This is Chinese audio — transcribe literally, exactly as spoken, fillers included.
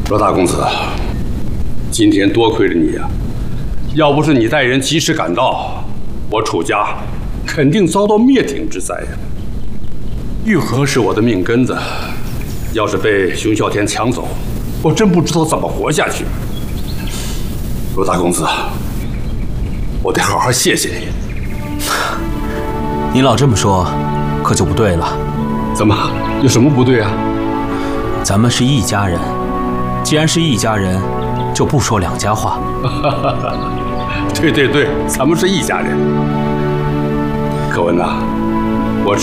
罗大公子，今天多亏了你呀、啊！要不是你带人及时赶到，我楚家肯定遭到灭顶之灾呀。玉衡是我的命根子，要是被熊啸天抢走，我真不知道怎么活下去。罗大公子，我得好好谢谢你。 你老这么说，可就不对了。 怎么？有什么不对啊？ 咱们是一家人，既然是一家人，就不说两家话。 对对对，咱们是一家人。可文呐。